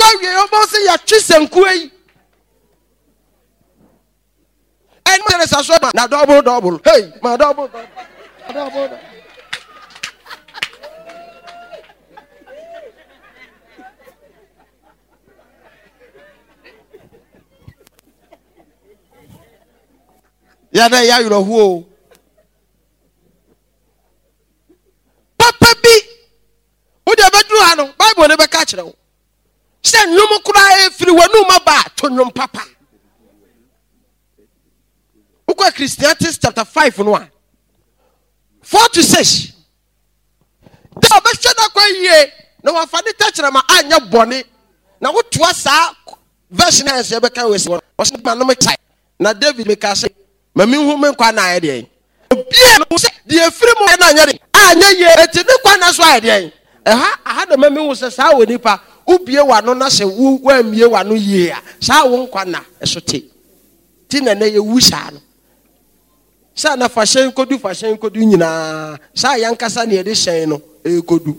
we almost say ya chisenkuei. And there is a shop now double. Hey, my double. Yeah, there you know who. Papa B. Would you ever do Hano? Bible never catch them. Send no more cry free one no more back to no papa. Uko Christianity chapter 5 and 1. 4 to 6. The Abashana Quay, no one funny touch them and your bonnet. Now what was our version as Rebecca was not my type. Now David make us say, Mammy woman can I day. The free man, I know why. I had a mammy was a sour nipper, who be one on us, who were me 1 year. Sour quana, a sooty. Tina ne wish. Sana fashion could do na. Sa yankasa near this shano, could do.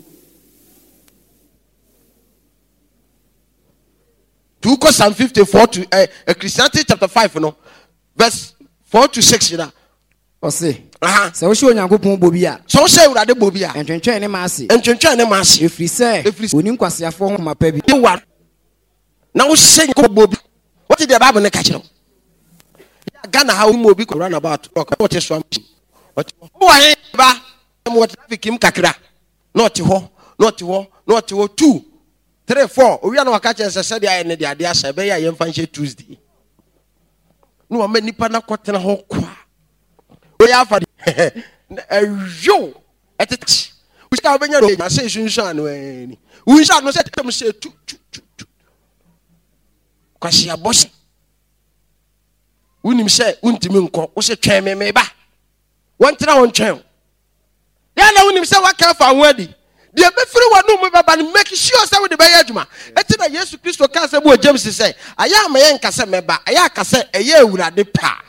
2 Psalm 54 to Christianity chapter 5, no, verse 4 to 6. You know. O say, so show Yankopon bobia. So say urade bobia. Entwentwe ne maase. Entwentwe ne maase. Efri say, onim kwasiafo ho mapa bi. One. Now say bobi. What did the Bible ne catch you? Ghana how we mobi run about. What is one? What? Why ba? What traffic him kakra. Not ho. 2, 3, 4. We are no catch us said ya ne dia dia say be ya yemfa Tuesday. No am nipa na kwotena ho kwa. We are for yo at it. We can be your say sunshine. We shall not set them say 2. Because your boss. Unim say, Untimunko, was a train me ba. 1 train. Then I wouldn't say what can for worthy. The free one no more, but make sure say with the bayajuma. Etina Yesu Christo can say what James say. I am my young Casameba. I can say a year with a pa.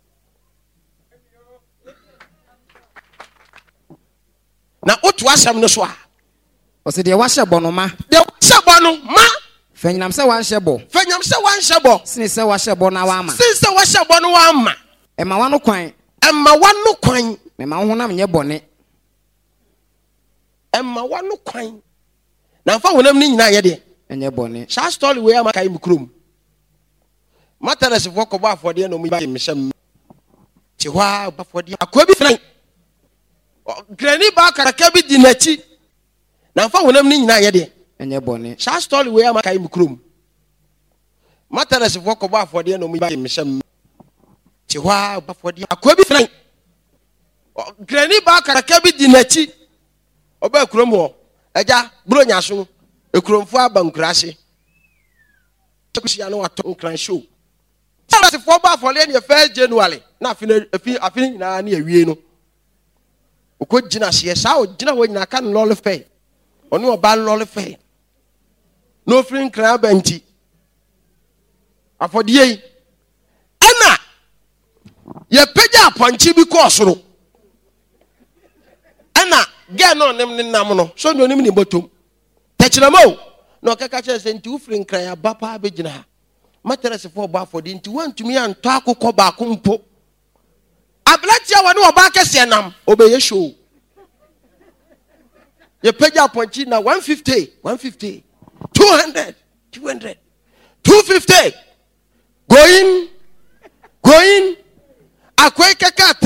Now, what was some no swa? O say the washer bonoma. The washer bono ma. Fenyam say one shebo. Fenyam say one shebo. Since say washer bona wama. Since say washer bono wama. Emma one no kwan. Emma one no kwan. Me ma honam nye bone. Emma one no kwan. Na fa wonam ni nyina ye de. Enye bone. Sha story we amaka im krom. Matters for ko ba for de no mu ba me hyam. Ti hwa ba for de akwa bi fran. Granny ba karaka bi di nachi. Na fa wonam ni nyina ye de. Enye bone. Sha story we amaka im krom. Matters for ko ba for de no mu ba me hyam. Ti hwa ba for de akwa bi fran. Granny ba karaka bi di nachi. Oba krom ho. Eja bro nyaso. Ekromfo abankurase. Tekusia no wato nkran show. Say for ba for le 1 January. Na afini na na awie no. Oko gina se sa o gina ho nyina kan lole fe. Ono oba lole fe. No free nkran banti. Afodie yi. Ana ye peja aponchi bi ko soro. Ana ge no nem nam no. So no nim ni botom. Technamo no kaka chese nti ufri nkran ya bapa abegina ha materese for ba for di nti wantumi anto akokọ ba kompo ablatia woni oba kese nam obeye show ye peja ponchi na 150 200 250 going akwai kaka